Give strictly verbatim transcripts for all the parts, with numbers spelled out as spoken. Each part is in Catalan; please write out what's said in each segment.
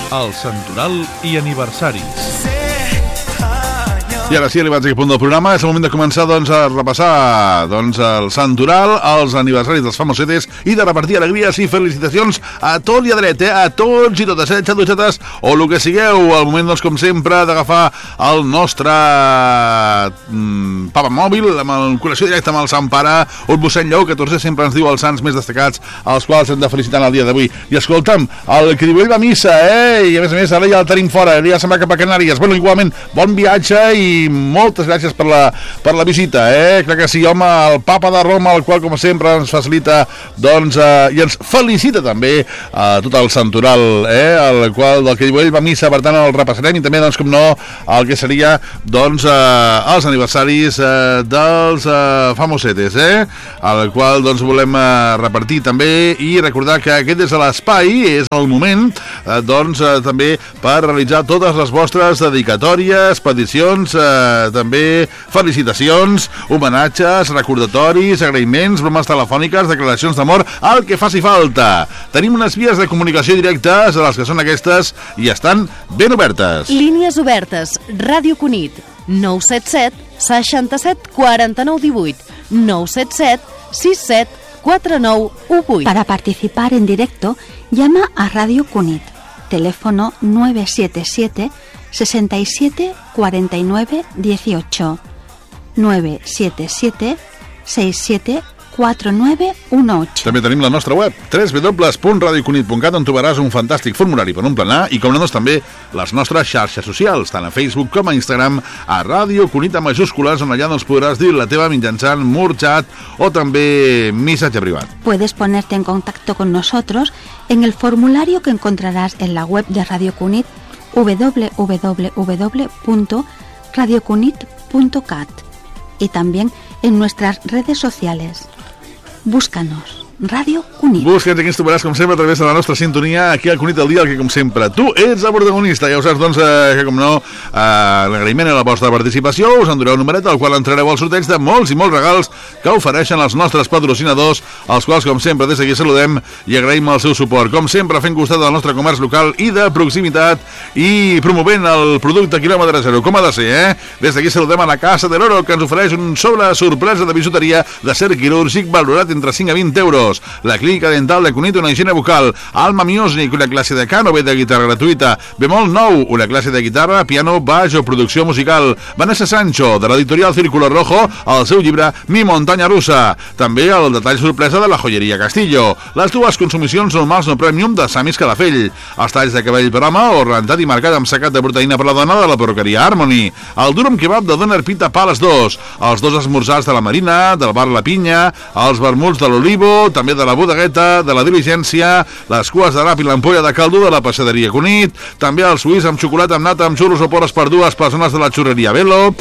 el Santoral i aniversaris. I ara sí, arribats a aquest punt del programa, és el moment de començar doncs, a repassar doncs, el Santoral, els aniversaris dels famosetes i de repartir alegries i felicitacions a tot i a dret, eh? A tots i totes, eh? Xatutxetes o el que sigueu. Al moment, doncs, com sempre, d'agafar el nostre mm, papa mòbil amb el connexió directa amb el Sant Pare, un mossèn Lleó catorze sempre ens diu els sants més destacats, als quals hem de felicitar el dia d'avui. I escolta'm, el que diu ell va a missa, eh? I a més a més, ara ja el tenim fora, ja se'n va cap a Canàries. Bueno, igualment, bon viatge i moltes gràcies per la, per la visita, eh? Crec que sí, home, el papa de Roma, el qual, com sempre, ens facilita, doncs, eh, i ens felicita també a tot el Santoral, eh? El qual, del que diu ell va a missa, per tant, el repassarem, i també, doncs, com no, el que seria, doncs, eh, els aniversaris eh, dels eh, famosetes, eh? El qual, doncs, volem eh, repartir també i recordar que aquest és l'espai, és el moment, eh, doncs, eh, també per realitzar totes les vostres dedicatòries, peticions, eh, també felicitacions, homenatges, recordatoris, agraïments, bromes telefòniques, declaracions d'amor, el que faci falta. Tenim unes vies de comunicació directes, a les que són aquestes, i estan ben obertes. Línies obertes, Ràdio Cunit, nou set set, seixanta-set, quaranta-nou, divuit, nou set set, seixanta set, quaranta nou, divuit. Para participar en directo, llama a Radio Cunit, teléfono nueve siete siete, sesenta y siete, cuarenta y nueve, dieciocho, nueve siete siete, sesenta y siete, quaranta nueve, dieciocho. També tenim la nostra web, w w w punt radio cunit punt cat, on trobaràs un fantàstic formulari per emplenar i, com no, doncs, també les nostres xarxes socials, tant a Facebook com a Instagram, a Ràdio Cunit amb majúscules, on allà doncs, podràs dir la teva mitjançant mur, chat o també missatge privat. Puedes ponerte en contacto con nosotros en el formulario que encontrarás en la web de Radio Cunit, w w w punto radio cunit punto cat, y también en nuestras redes sociales. Búscanos, Radio Cunit. Busca'ns, aquí ens trobaràs, com sempre, a través de la nostra sintonia, aquí al Cunit del dia, el que, com sempre, tu ets el protagonista. Ja ho saps, doncs, eh, que, com no, eh, l'agraïment a la vostra participació, us endureu un numeret al qual entrareu al sorteig de molts i molts regals que ofereixen els nostres patrocinadors, els quals, com sempre, des d'aquí saludem i agraïm el seu suport. Com sempre, fent costat del nostre comerç local i de proximitat i promovent el producte quilòmetre zero, com ha de ser, eh? Des d'aquí saludem a la Casa de l'Oro, que ens ofereix un sobre sorpresa de bisuteria de ser quirúrgic valorat entre cinc a vint euros. La Clínica Dental de Cunit, una higiene bucal. Alma Music, una classe de cant o bé de guitarra gratuïta. Bemol nou, una classe de guitarra, piano, baix o producció musical. Vanessa Sancho, de l'editorial Círculo Rojo, el seu llibre Mi Montaña Rusa. També el detall sorpresa de la joieria Castillo. Les dues consumicions normals no premium de Samis Calafell. Els talls de cabell per home o rentat i marcat amb secat de proteïna per la dona de la perruqueria Harmony. El durum kebab de Doner Pita Pales dos. Els dos esmorzars de la Marina, del bar La Pinya, els vermuts de l'Olivo, també de la Bodegueta, de la Diligència, les cues de rap i l'ampolla de caldo de la Passaderia Cunit, també el suís amb xocolata amb nata amb xurros o porres per dues persones de la xurreria Velo,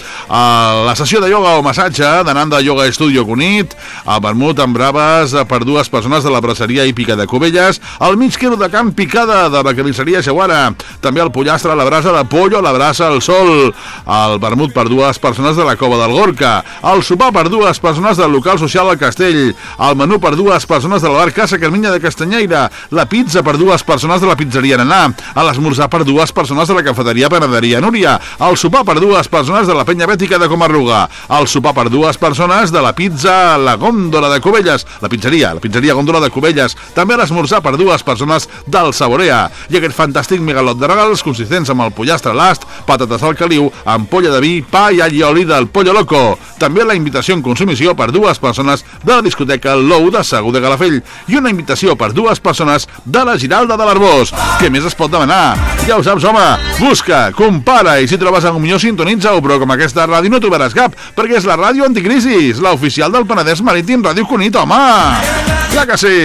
la sessió de ioga o massatge d'Ananda Yoga Studio Cunit, el vermut amb braves per dues persones de la braceria hípica de Cubelles, el mig quilo de carn picada de la carnisseria Xauara, també el pollastre a la brasa de pollo a la brasa al sol, el vermut per dues persones de la Cova del Gorka, el sopar per dues persones del local social al Castell, el menú per dues persones de la bar Casa Carminya de Castanyeira, la pizza per dues persones de la pizzeria Nanà, l'esmorzar per dues persones de la cafeteria Panaderia Núria, el sopar per dues persones de la penya bètica de Comarruga, el sopar per dues persones de la pizza La Góndola de Cubelles, la pizzeria, la pizzeria Góndola de Cubelles, també l'esmorzar per dues persones del Saborea, i aquest fantàstic megalot de regals consistents amb el pollastre last, patates al caliu, ampolla de vi, pa i all i oli del Pollo Loco, també la invitació en consumició per dues persones de la discoteca Lou de Segur de Calafell i una invitació per dues persones de la Giralda de l'Arbós. Què més es pot demanar? Ja ho saps, home, busca, compara, i si trobes algú millor sintonitza-ho, però com aquesta ràdio no trobaràs cap, perquè és la ràdio anticrisis, la oficial del Penedès Marítim, Ràdio Cunit, home! Ja que sí!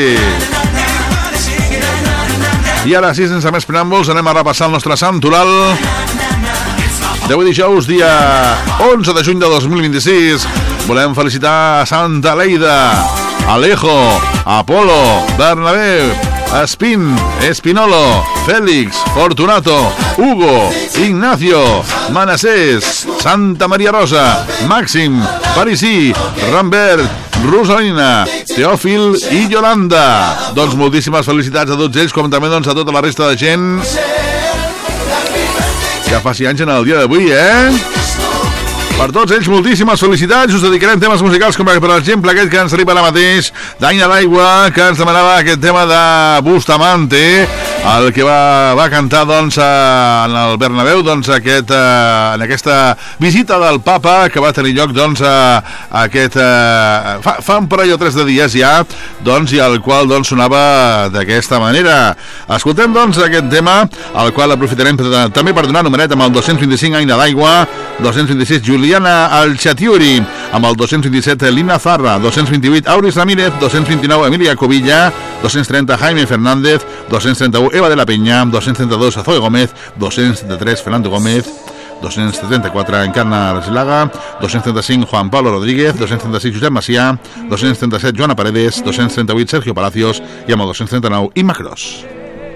I ara sí, sense més preàmbuls, anem a repassar el nostre santoral d'avui dijous, dia onze de juny de dos mil vint-i-sis. Volem felicitar a Santa Leida, Alejo, Apolo, Bernabé, Espín, Espinolo, Félix, Fortunato, Hugo, Ignacio, Manassés, Santa Maria Rosa, Màxim, Parisí, Rambert, Rosalina, Teòfil i Yolanda. Doncs moltíssimes felicitats a tots ells, com també doncs, a tota la resta de gent que faci anys en el dia d'avui, eh? Per tots ells, moltíssimes felicitats. Us dedicarem temes musicals com, per exemple, aquest que ens arriba ara mateix, d'Aina l'Aigua, que ens demanava aquest tema de Bustamante, el que va, va cantar, doncs, en el Bernabéu, doncs, aquest, eh, en aquesta visita del Papa que va tenir lloc, doncs, eh, aquest, eh, fa, fa un parell o tres de dies ja, doncs, i el qual, doncs, sonava d'aquesta manera. Escoltem, doncs, aquest tema, el qual aprofitarem també per donar numeret amb el dos-cents vint-i-cinc Aina l'Aigua, dos-cents vint-i-sis Juliana Alchatiuri, amb el dos-cents vint-i-set Lina Zarra, dos-cents vint-i-vuit Auris Ramírez, dos-cents vint-i-nou Emilia Covilla, dos-cents trenta Jaime Fernández, dos-cents trenta-u Eva de la Peña, dos-cents trenta-dos Zoe Gómez, dos-cents trenta-tres Fernando Gómez, dos-cents trenta-quatre Encarna Arsilaga, dos-cents trenta-cinc Juan Pablo Rodríguez, dos-cents trenta-sis Josep Macià, dos-cents trenta-set Joana Paredes, dos-cents trenta-vuit Sergio Palacios i amb el dos-cents trenta-nou Imma Cros.